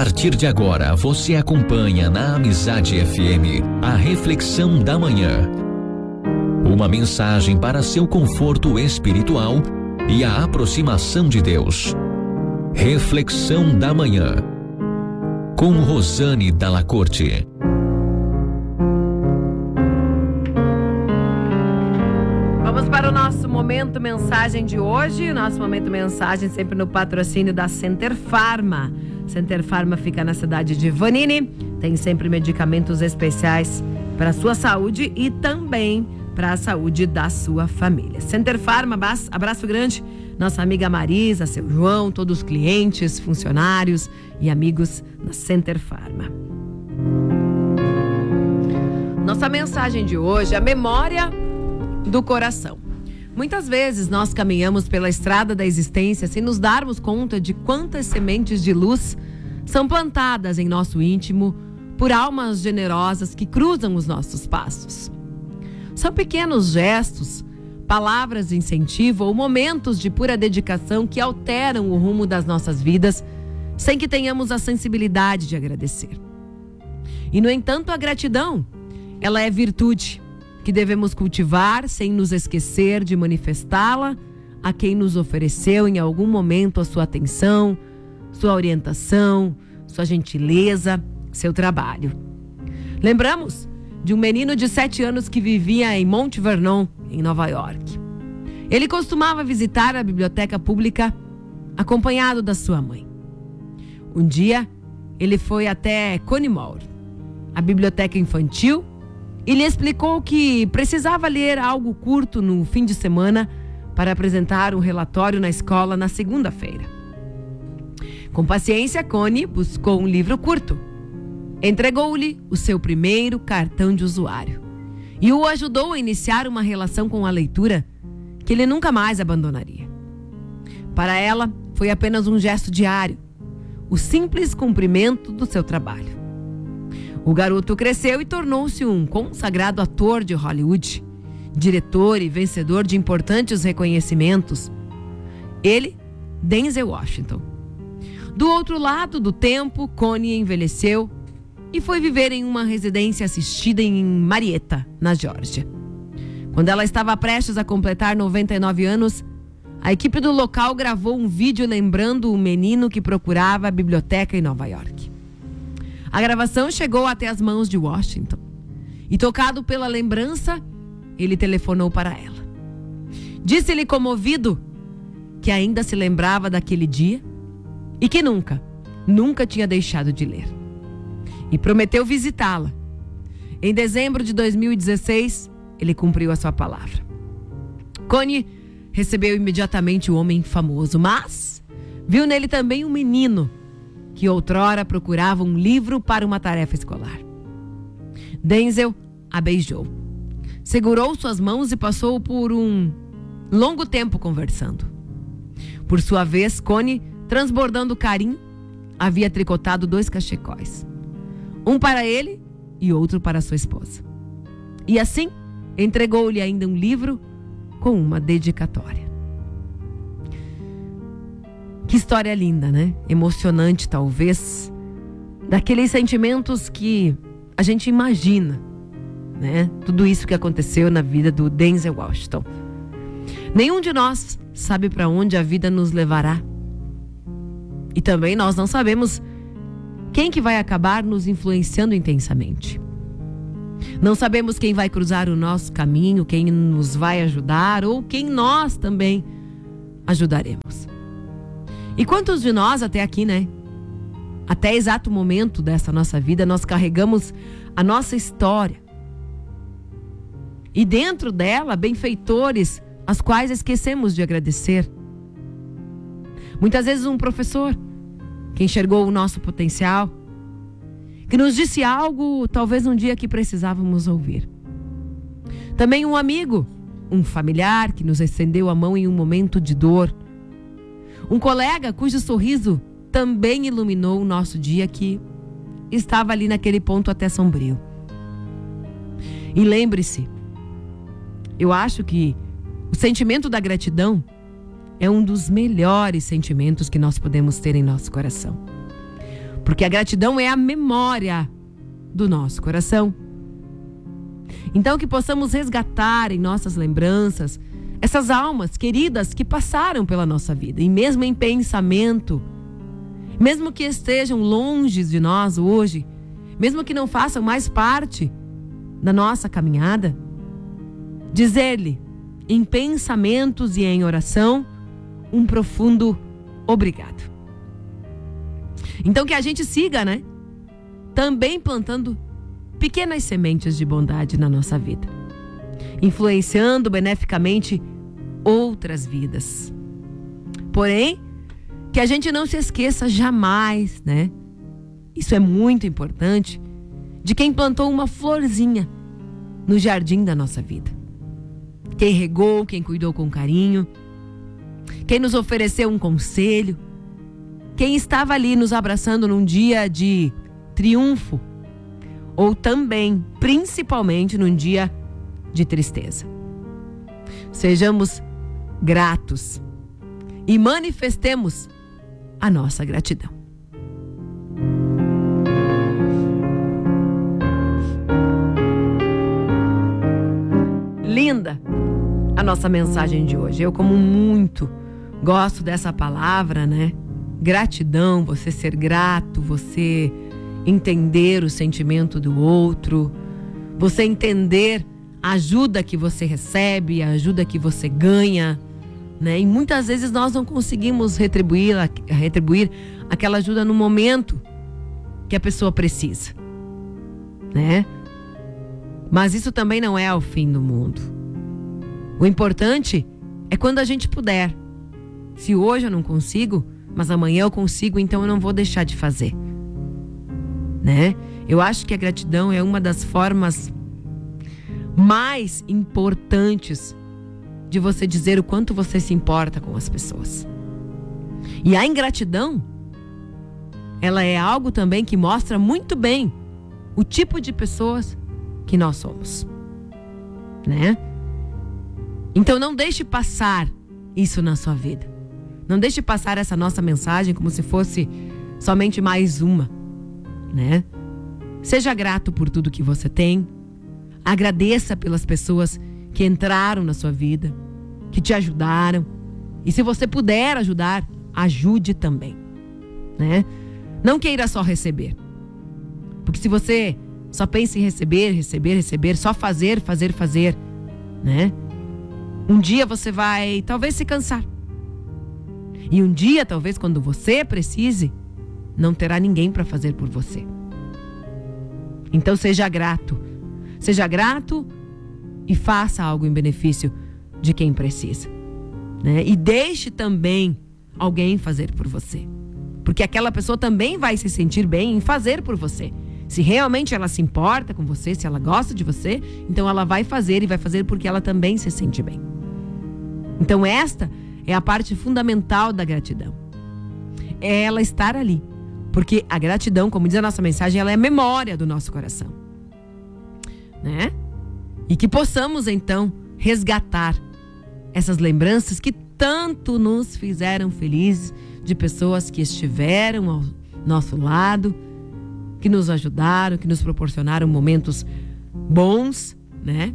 partir de agora, você acompanha na Amizade FM a Reflexão da Manhã. Uma mensagem para seu conforto espiritual e a aproximação de Deus. Reflexão da Manhã, com Rosane Dalla Corte. Vamos para o nosso Momento Mensagem de hoje. O nosso Momento Mensagem sempre no patrocínio da Center Pharma. Center Pharma fica na cidade de Vanini. Tem sempre medicamentos especiais para a sua saúde e também para a saúde da sua família. Center Pharma, abraço grande. Nossa amiga Marisa, seu João, todos os clientes, funcionários e amigos da Center Pharma. Nossa mensagem de hoje é a memória do coração. Muitas vezes nós caminhamos pela estrada da existência sem nos darmos conta de quantas sementes de luz são plantadas em nosso íntimo por almas generosas que cruzam os nossos passos. São pequenos gestos, palavras de incentivo ou momentos de pura dedicação que alteram o rumo das nossas vidas sem que tenhamos a sensibilidade de agradecer. E, no entanto, a gratidão, ela é virtude que devemos cultivar sem nos esquecer de manifestá-la a quem nos ofereceu em algum momento a sua atenção, sua orientação, sua gentileza, seu trabalho. Lembramos de um menino de 7 anos que vivia em Mount Vernon, em Nova York. Ele costumava visitar a biblioteca pública acompanhado da sua mãe. Um dia, ele foi até Coney Moore, a biblioteca infantil, e lhe explicou que precisava ler algo curto no fim de semana para apresentar um relatório na escola na segunda-feira. Com paciência, Coney buscou um livro curto. Entregou-lhe o seu primeiro cartão de usuário e o ajudou a iniciar uma relação com a leitura que ele nunca mais abandonaria. Para ela, foi apenas um gesto diário, o simples cumprimento do seu trabalho. O garoto cresceu e tornou-se um consagrado ator de Hollywood, diretor e vencedor de importantes reconhecimentos. Ele, Denzel Washington. Do outro lado do tempo, Coney envelheceu e foi viver em uma residência assistida em Marietta, na Geórgia. Quando ela estava prestes a completar 99 anos, a equipe do local gravou um vídeo lembrando o menino que procurava a biblioteca em Nova York. A gravação chegou até as mãos de Washington e, tocado pela lembrança, ele telefonou para ela. Disse-lhe comovido que ainda se lembrava daquele dia e que nunca tinha deixado de ler. E prometeu visitá-la. Em dezembro de 2016, ele cumpriu a sua palavra. Coney recebeu imediatamente o homem famoso, mas viu nele também um menino que outrora procurava um livro para uma tarefa escolar. Denzel a beijou, segurou suas mãos e passou por um longo tempo conversando. Por sua vez, Coney, transbordando carinho, havia tricotado 2 cachecóis. Um para ele e outro para sua esposa. E assim, entregou-lhe ainda um livro com uma dedicatória. Que história linda, né? Emocionante, talvez. Daqueles sentimentos que a gente imagina, né? Tudo isso que aconteceu na vida do Denzel Washington. Nenhum de nós sabe para onde a vida nos levará. E também nós não sabemos quem que vai acabar nos influenciando intensamente. Não sabemos quem vai cruzar o nosso caminho, quem nos vai ajudar ou quem nós também ajudaremos. E quantos de nós até aqui, né? Até exato momento dessa nossa vida, nós carregamos a nossa história. E dentro dela, benfeitores, as quais esquecemos de agradecer. Muitas vezes um professor que enxergou o nosso potencial, que nos disse algo, talvez um dia que precisávamos ouvir. Também um amigo, um familiar que nos estendeu a mão em um momento de dor. Um colega cujo sorriso também iluminou o nosso dia que estava ali naquele ponto até sombrio. E lembre-se, eu acho que o sentimento da gratidão é um dos melhores sentimentos que nós podemos ter em nosso coração. Porque a gratidão é a memória do nosso coração. Então, que possamos resgatar em nossas lembranças essas almas queridas que passaram pela nossa vida. E mesmo em pensamento, mesmo que estejam longe de nós hoje, mesmo que não façam mais parte da nossa caminhada, dizer-lhe em pensamentos e em oração um profundo obrigado. Então que a gente siga, né? Também plantando pequenas sementes de bondade na nossa vida, influenciando beneficamente outras vidas. Porém, que a gente não se esqueça jamais, né? Isso é muito importante, de quem plantou uma florzinha no jardim da nossa vida. Quem regou, quem cuidou com carinho, quem nos ofereceu um conselho, quem estava ali nos abraçando num dia de triunfo, ou também, principalmente, num dia de tristeza. Sejamos gratos e manifestemos a nossa gratidão. Linda a nossa mensagem de hoje. Eu, como muito gosto dessa palavra, né? Gratidão, você ser grato, você entender o sentimento do outro, você entender a ajuda que você recebe, a ajuda que você ganha, né? E muitas vezes nós não conseguimos retribuir aquela ajuda no momento que a pessoa precisa, né? Mas isso também não é o fim do mundo. O importante é quando a gente puder. Se hoje eu não consigo, mas amanhã eu consigo, então eu não vou deixar de fazer, né? Eu acho que a gratidão é uma das formas mais importantes de você dizer o quanto você se importa com as pessoas. E a ingratidão, ela é algo também que mostra muito bem o tipo de pessoas que nós somos, né? Então não deixe passar isso na sua vida. Não deixe passar essa nossa mensagem como se fosse somente mais uma, né? Seja grato por tudo que você tem. Agradeça pelas pessoas que entraram na sua vida, que te ajudaram. E se você puder ajudar, ajude também, né? Não queira só receber. Porque se você só pensa em receber, só fazer, né? Um dia você vai talvez se cansar. E um dia, talvez, quando você precise, não terá ninguém para fazer por você. Então seja grato. Seja grato e faça algo em benefício de quem precisa, né? E deixe também alguém fazer por você. Porque aquela pessoa também vai se sentir bem em fazer por você. Se realmente ela se importa com você, se ela gosta de você, então ela vai fazer, e vai fazer porque ela também se sente bem. Então esta é a parte fundamental da gratidão. É ela estar ali. Porque a gratidão, como diz a nossa mensagem, ela é a memória do nosso coração, né? E que possamos então resgatar essas lembranças que tanto nos fizeram felizes, de pessoas que estiveram ao nosso lado, que nos ajudaram, que nos proporcionaram momentos bons, né?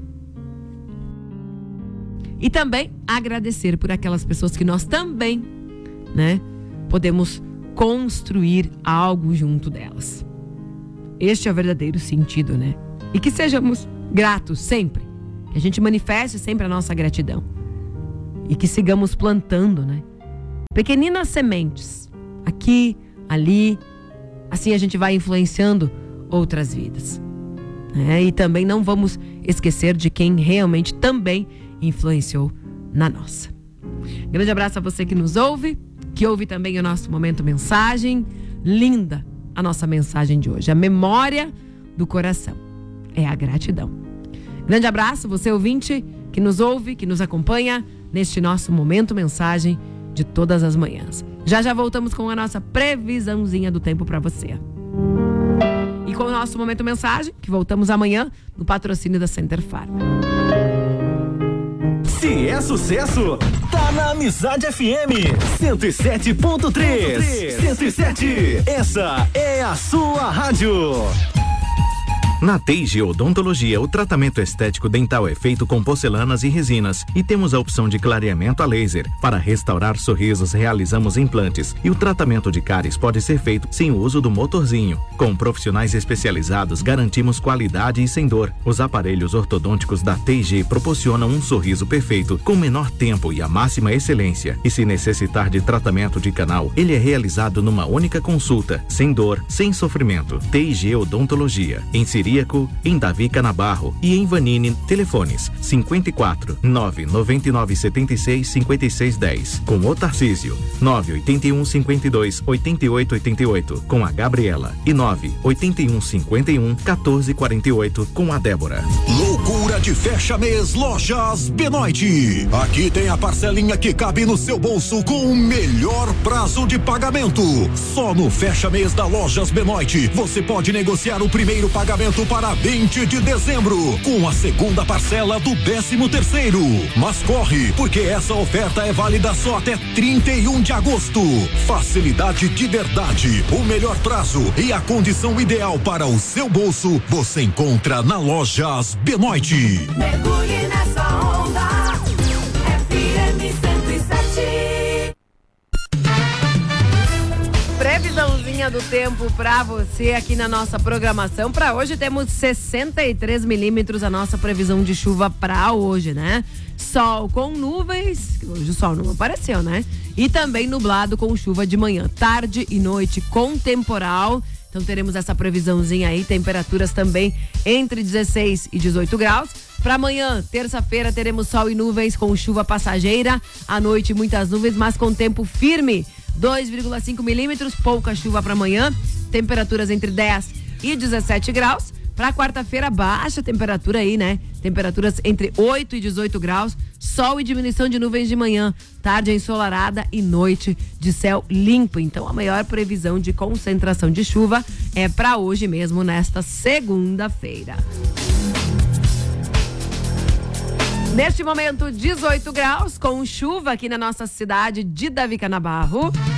E também agradecer por aquelas pessoas que nós também, né, podemos construir algo junto delas. Este é o verdadeiro sentido, né? E que sejamos gratos sempre. Que a gente manifeste sempre a nossa gratidão. E que sigamos plantando, né, pequeninas sementes. Aqui, ali. Assim a gente vai influenciando outras vidas, né? E também não vamos esquecer de quem realmente também influenciou na nossa. Grande abraço a você que nos ouve, que ouve também o nosso Momento Mensagem. Linda a nossa mensagem de hoje. A memória do coração é a gratidão. Grande abraço, você ouvinte que nos ouve, que nos acompanha neste nosso Momento Mensagem de todas as manhãs. Já voltamos com a nossa previsãozinha do tempo para você. E com o nosso Momento Mensagem, que voltamos amanhã no patrocínio da Center Farm. Se é sucesso, tá Tá na Amizade FM 107.3. 107. Essa é a sua rádio. Na Teiji Odontologia, o tratamento estético dental é feito com porcelanas e resinas e temos a opção de clareamento a laser. Para restaurar sorrisos, realizamos implantes e o tratamento de cáries pode ser feito sem o uso do motorzinho. Com profissionais especializados, garantimos qualidade e sem dor. Os aparelhos ortodônticos da Teiji proporcionam um sorriso perfeito com menor tempo e a máxima excelência. E se necessitar de tratamento de canal, ele é realizado numa única consulta, sem dor, sem sofrimento. Teiji Odontologia, em Siríaco, em Davi Canabarro e em Vanini. Telefones 54 999 76 56 10 com o Tarcísio, 981 52 88 88 com a Gabriela e 981 51 14 48 com a Débora. Loucura de fecha mês Lojas Benoit. Aqui tem a parcelinha que cabe no seu bolso com o melhor prazo de pagamento. Só no fecha mês da Lojas Benoit você pode negociar o primeiro pagamento para 20 de dezembro, com a segunda parcela do 13º. Mas corre, porque essa oferta é válida só até 31 de agosto. Facilidade de verdade, o melhor prazo e a condição ideal para o seu bolso você encontra na Lojas Benoit. Mergulhe nessa onda, FM 107. Previsãozinha do tempo pra você aqui na nossa programação. Pra hoje temos 63 milímetros a nossa previsão de chuva pra hoje, né? Sol com nuvens, hoje o sol não apareceu, né? E também nublado com chuva de manhã, tarde e noite com temporal. Então teremos essa previsãozinha aí, temperaturas também entre 16 e 18 graus. Para amanhã, terça-feira, teremos sol e nuvens com chuva passageira. À noite, muitas nuvens, mas com tempo firme. 2,5 milímetros, pouca chuva para amanhã. Temperaturas entre 10 e 17 graus. Para quarta-feira, baixa temperatura aí, né? Temperaturas entre 8 e 18 graus. Sol e diminuição de nuvens de manhã. Tarde ensolarada e noite de céu limpo. Então, a maior previsão de concentração de chuva é para hoje mesmo, nesta segunda-feira. Neste momento, 18 graus, com chuva aqui na nossa cidade de Davi Canabarro.